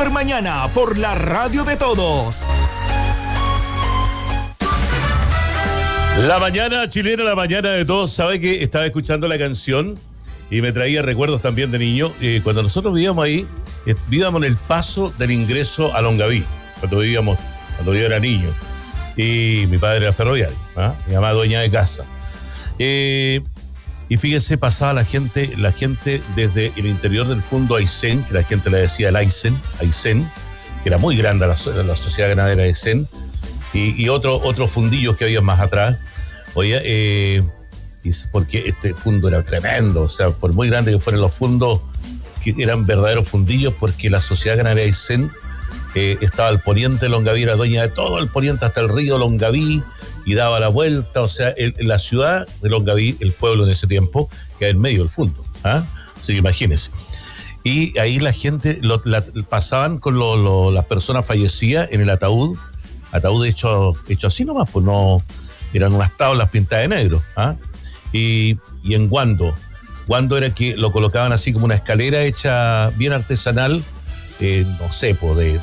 Mañana por la radio de todos. La mañana chilena, la mañana de todos. ¿Sabe que estaba escuchando la canción y me traía recuerdos también de niño? Cuando nosotros vivíamos ahí, vivíamos en el paso del ingreso a Longaví, cuando yo era niño. Y mi padre era ferroviario, mi mamá dueña de casa. Y fíjese, pasaba la gente desde el interior del fondo Aysén, que la gente le decía el Aysén, que era muy grande la sociedad ganadera de Aysén, y otros fundillos que había más atrás. Oye, porque este fundo era tremendo, o sea, por muy grande que fueran los fundos, que eran verdaderos fundillos, porque la sociedad ganadera de Aysén estaba al poniente de Longaví, era dueña de todo el poniente hasta el río Longaví, y daba la vuelta, o sea, la ciudad de Longaví, el pueblo en ese tiempo, queda en medio del fondo, así que imagínense. Y ahí la gente pasaban con las personas fallecidas en el ataúd hecho así nomás, pues no, eran unas tablas pintadas de negro, y en guando era que lo colocaban así como una escalera hecha bien artesanal, no sé, pues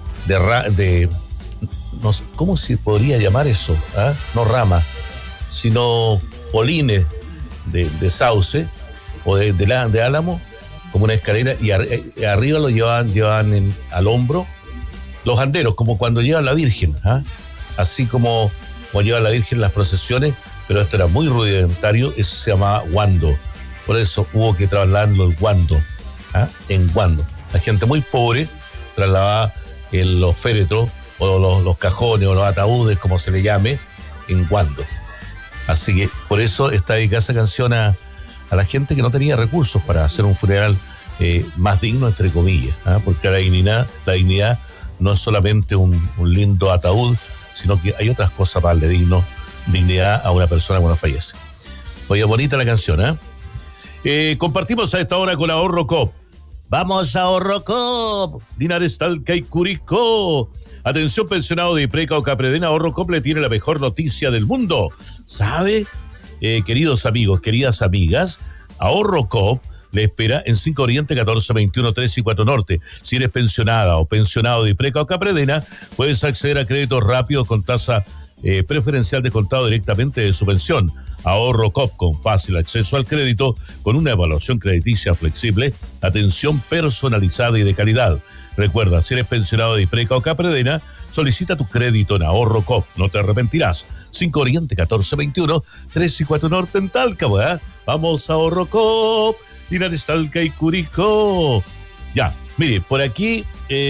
no sé, ¿cómo se podría llamar eso? No rama, sino polines de sauce o de álamo, como una escalera, y arriba lo llevaban al hombro los anderos, como cuando llevan la Virgen, así como lleva la Virgen en las procesiones, pero esto era muy rudimentario, eso se llamaba guando, por eso hubo que trasladarlo el guando, en guando. La gente muy pobre trasladaba los féretros o los cajones o los ataúdes, como se le llame, en guando. Así que por eso está dedicada esa canción a la gente que no tenía recursos para hacer un funeral más digno, entre comillas, porque la dignidad no es solamente un lindo ataúd, sino que hay otras cosas para darle dignidad a una persona cuando fallece. Oye, bonita la canción, compartimos a esta hora con Ahorro Coop. ¡Vamos a Ahorro Coop! Linares, Talca y Curicó. Atención, pensionado de Ipreca o Capredena, Ahorro Coop le tiene la mejor noticia del mundo. ¿Sabe? Queridos amigos, queridas amigas, Ahorro Coop le espera en 5 Oriente, 1421, 3 y 4 Norte. Si eres pensionada o pensionado de Ipreca o Capredena, puedes acceder a créditos rápidos con tasa preferencial de contado directamente de su pensión. Ahorro Coop, con fácil acceso al crédito, con una evaluación crediticia flexible, atención personalizada y de calidad. Recuerda, si eres pensionado de Ipreca o Capredena, solicita tu crédito en Ahorro Coop, no te arrepentirás. 5 Oriente, 1421, 3 y 4 Norte en Talca, Vamos a Ahorro Coop, Linares, Talca y Curicó. Ya, mire, por aquí,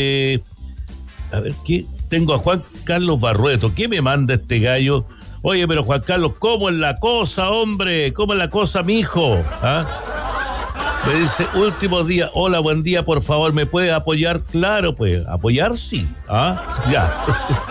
a ver, ¿qué? Tengo a Juan Carlos Barrueto. ¿Qué me manda este gallo? Oye, pero Juan Carlos, ¿cómo es la cosa, hombre? ¿Cómo es la cosa, mijo? Me dice, últimos días, hola, buen día, por favor, ¿me puede apoyar? Claro, pues, apoyar sí. Ya.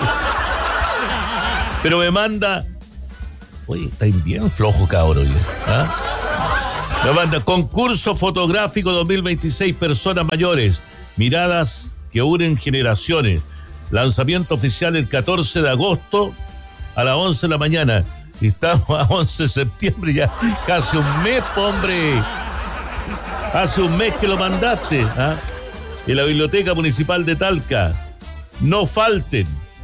Pero me manda, oye, está bien flojo, cabrón. Me manda, concurso fotográfico 2026, personas mayores, miradas que unen generaciones. Lanzamiento oficial el 14 de agosto a las 11 de la mañana. Y estamos a 11 de septiembre, ya casi un mes, hombre. Hace un mes que lo mandaste, en la Biblioteca Municipal de Talca. No falten.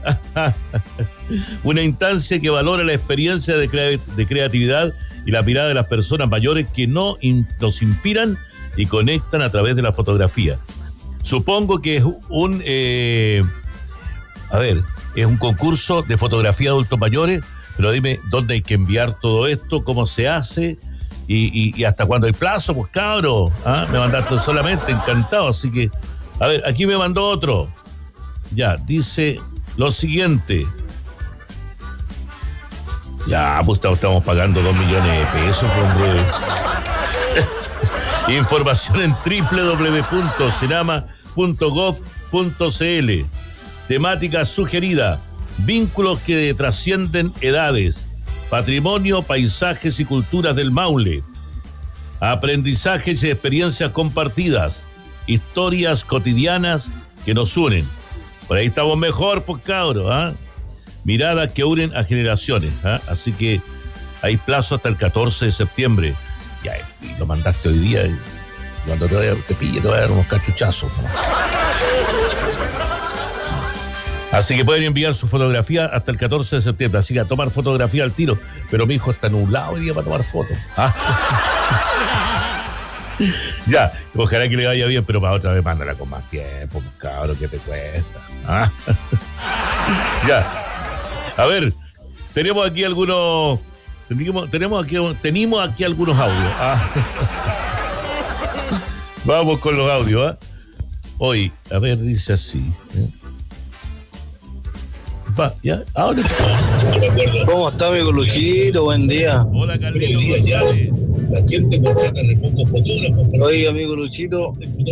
Una instancia que valora la experiencia de creatividad y la mirada de las personas mayores que nos inspiran y conectan a través de la fotografía. Supongo que es es un concurso de fotografía de adultos mayores, pero dime dónde hay que enviar todo esto, cómo se hace y hasta cuándo hay plazo, pues cabro. Me mandaste solamente, encantado, así que, a ver, aquí me mandó otro. Ya, dice lo siguiente. Ya, pues estamos pagando 2 millones de pesos, hombre. Información en www.senama.gov.cl. Temática sugerida: vínculos que trascienden edades, patrimonio, paisajes y culturas del Maule, aprendizajes y experiencias compartidas, historias cotidianas que nos unen. Por ahí estamos mejor, pues cabros, miradas que unen a generaciones, así que hay plazo hasta el 14 de septiembre. Ya, y lo mandaste hoy día, cuando te pille te voy a dar unos cachuchazos, ¿no? Así que pueden enviar su fotografía hasta el 14 de septiembre. Así que a tomar fotografía al tiro. Pero mi hijo está nublado hoy día para tomar fotos. Ya, ojalá que le vaya bien, pero para otra vez mándala con más tiempo, cabrón, que te cuesta. Ya. A ver, tenemos aquí algunos. Tenemos aquí algunos audios. Vamos con los audios, Hoy, a ver, dice así. Va, ya, ahora. ¿Cómo está, amigo Luchito? Buen día. Hola, Carlito. La gente contrata de pocos fotógrafos. Oiga, amigo Luchito.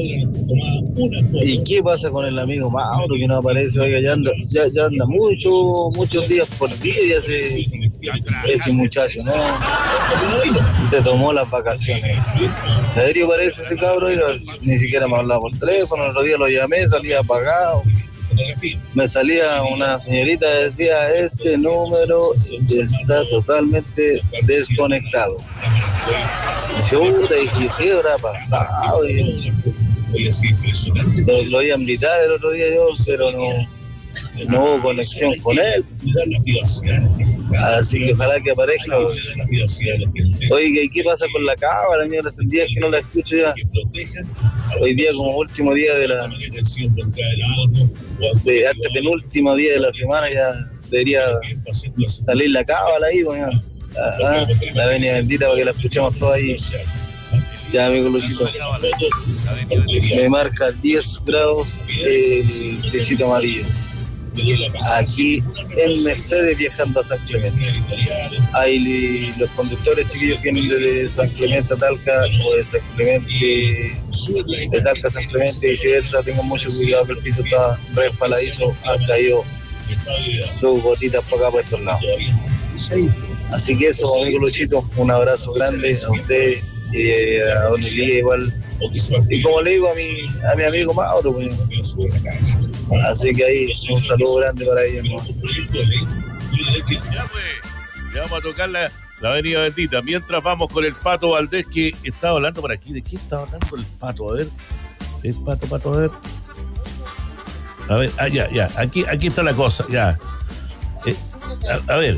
¿Y qué pasa con el amigo Mauro que no aparece? Oiga, ya anda muchos días por día ese muchacho, ¿no? Se tomó las vacaciones. ¿En serio parece ese cabro? Oiga, ni siquiera me hablaba por teléfono. El otro día lo llamé, salía apagado. Me salía una señorita que decía: este número está totalmente desconectado. Yo dije: ¿qué habrá pasado? Lo iba a invitar el otro día yo, pero no hubo conexión con él. Así que ojalá que aparezca. Oiga, ¿y qué pasa con la cámara? Mira, hace días que no la escucho ya. Hoy día, como último día de este penúltimo día de la semana, ya debería salir la cábala ahí, bueno, la avenida bendita, para que la escuchemos todos ahí. Ya, amigo Luchito, me marca 10 grados techito amarillo. Aquí en Mercedes, viajando a San Clemente. Ahí los conductores chiquillos que vienen de San Clemente a Talca, o de San Clemente de Talca a San Clemente y viceversa, tengan mucho cuidado que el piso está resbaladizo, han caído sus gotitas por acá, por estos lados. Así que eso, amigo Luchito, un abrazo grande a usted y a don Elías igual. Y como le digo a mi amigo Mauro, pues, así que ahí un saludo grande para ellos, ¿no? Ya, pues, le vamos a tocar la avenida bendita. Mientras vamos con el Pato Valdés, que estaba hablando por aquí. ¿De qué estaba hablando el Pato? A ver, el Pato, a ver. A ver, ya, aquí está la cosa, ya. A ver.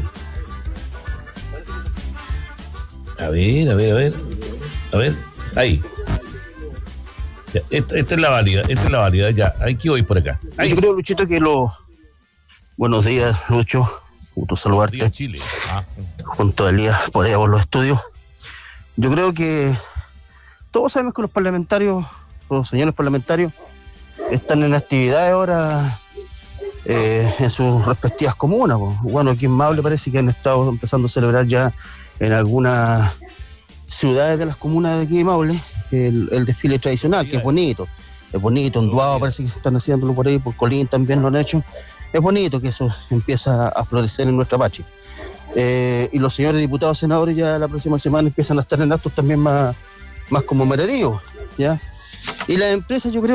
A ver, ahí. Ya, esta es la válida, ya, aquí voy por acá. Ahí. Yo creo, Luchito, que buenos días, Lucho, gusto saludarte. Buenos días, Chile. Junto a Elías, por allá por los estudios. Yo creo que todos sabemos que los señores parlamentarios, están en actividades ahora en sus respectivas comunas. Bueno, aquí en Maule parece que han estado empezando a celebrar ya en algunas ciudades de las comunas de aquí de Maule el desfile tradicional, que es bonito, en Duao parece que están haciéndolo por ahí, por Colín también lo han hecho. Es bonito que eso empieza a florecer en nuestra Pachi. Y los señores diputados, senadores ya la próxima semana empiezan a estar en actos también más como merecidos, ¿ya? Y las empresas, yo creo